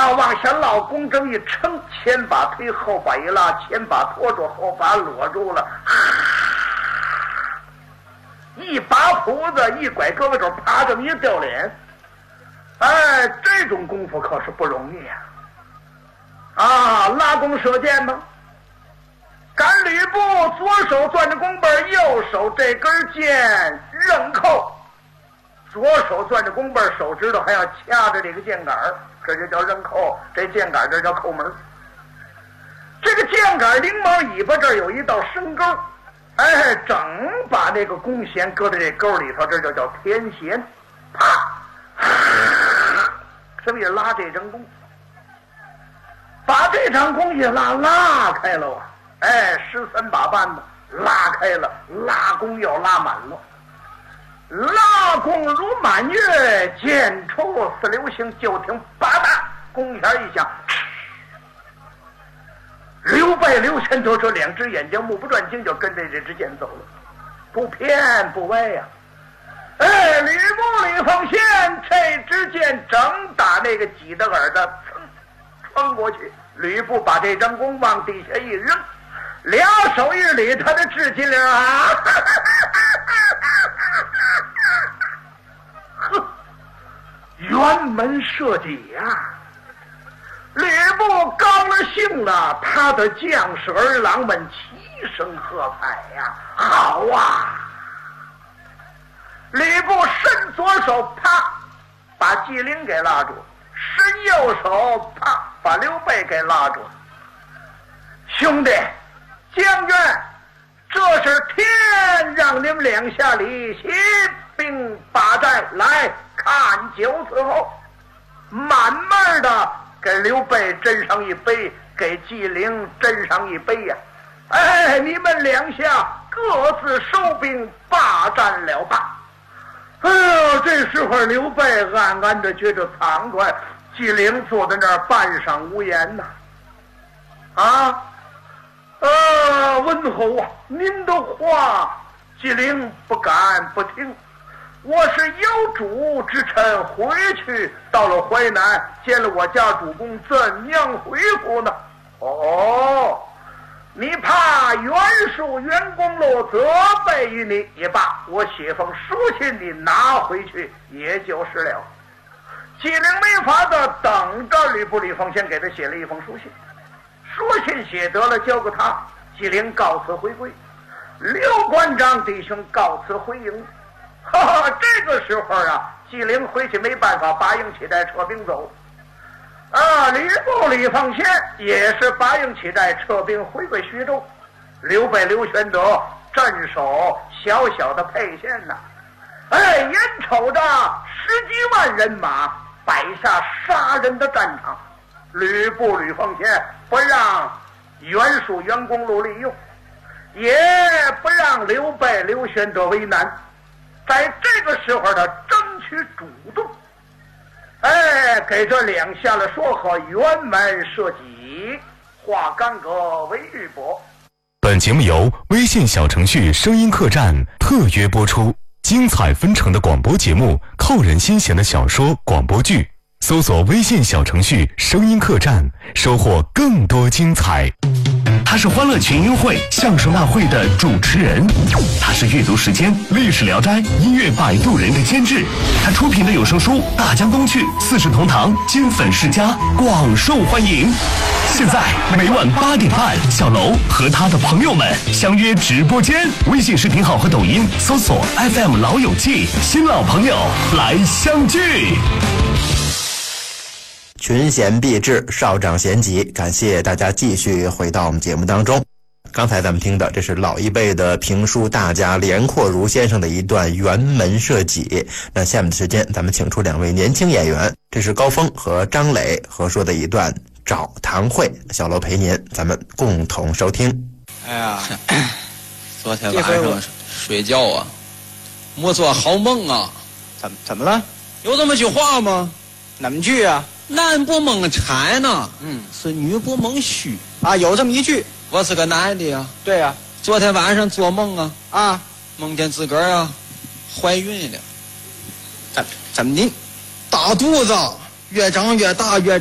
往下捞，弓正一撑，前把腿后把一拉，前把拖住，后把落住了，一把谱子一拐胳膊肘，啪这么一掉脸。哎，这种功夫可是不容易啊！拉弓射箭吗？赶吕布左手攥着弓背，右手这根箭扔扣，左手攥着弓背，手指头还要掐着这个箭杆，这就叫扔扣，这箭杆这叫扣门。这个箭杆翎毛尾巴这儿有一道深沟，哎，整把那个弓弦搁在这沟里头，这就叫天弦。啪，这么一拉这张弓，把这张弓一拉开了啊！哎，13把半的拉开了，拉弓要拉满了，拉弓如满月，箭出似流星，就听吧嗒，弓弦一响，刘备刘玄德这两只眼睛目不转睛就跟着这支箭走了，不偏不歪呀。哎，吕布吕奉先这支箭正打那个挤的耳朵，穿过去，吕布把这张弓往地下一扔，两手一捋他的至金铃啊，呵，辕门射戟呀！吕布高了兴了，他的将士儿郎们齐声喝彩呀！好啊！吕布伸左手，啪，把纪灵给拉住；伸右手，啪，把刘备给拉住。兄弟，将军，这是天让你们两下里起兵霸占，来看酒伺候。慢慢的给刘备斟上一杯，给纪灵斟上一杯呀。哎，你们两下各自收兵，霸占了吧。哎呦，这时候刘备暗暗的觉着惭愧，纪灵坐在那儿半晌无言呐。温侯啊，您的话纪灵不敢不听。我是有主之臣，回去到了淮南，见了我家主公，怎样回复呢？哦，你怕袁术袁公路责备于你也罢，我写封书信你拿回去也就是了。纪灵没法子，等着吕布吕奉先给他写了一封书信，书信写得了交给他，纪灵告辞回归，刘关张弟兄告辞回营。哈哈，这个时候啊，纪灵回去没办法，拔营起寨撤兵走。吕布吕奉先也是拔营起寨撤兵回归徐州。刘备刘玄德镇守小小的沛县呐，眼瞅着10几万人马摆下杀人的战场，吕布吕奉先不让袁术袁公路利用，也不让刘备刘玄德为难，在这个时候他争取主动，给这两下了说和辕门射戟，化干戈为玉帛。 本节目由微信小程序声音客栈特约播出，精彩纷呈的广播节目，扣人心弦的小说广播剧，搜索微信小程序声音客栈，收获更多精彩。他是欢乐群英会相声大会的主持人，他是阅读时间历史聊斋音乐摆渡人的监制，他出品的有声书大江东去四世同堂金粉世家广受欢迎。现在每晚8点半，小楼和他的朋友们相约直播间，微信视频号和抖音搜索 FM 老友记，新老朋友来相聚。 群贤毕至，少长咸集，感谢大家继续回到我们节目当中。刚才咱们听的这是老一辈的评书大家连阔如先生的一段辕门射戟。那下面的时间咱们请出2位年轻演员，这是高峰和张磊合说的一段找堂会。小楼陪您，咱们共同收听。 哎呀，昨天晚上睡觉啊，没做好梦啊。 怎么了？ 有这么句话吗？ 哪么句啊？ 男不蒙柴呢，是女不蒙须啊，有这么一句。 我是个男的呀。 对呀。 昨天晚上做梦啊， 梦见自个儿啊怀孕了。 怎么您大肚子越长越大越